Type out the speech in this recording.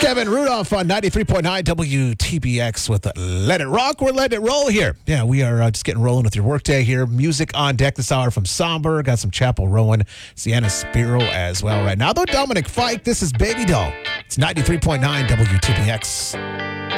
Kevin Rudolph on 93.9 WTBX with Let It Rock. We're letting it roll here. Yeah, we are just getting rolling with your workday here. Music on deck this hour from Somber. Got some Chapel Rowan, Sienna Spiro as well right now. Though Dominic Fike, this is Baby Doll. It's 93.9 WTBX.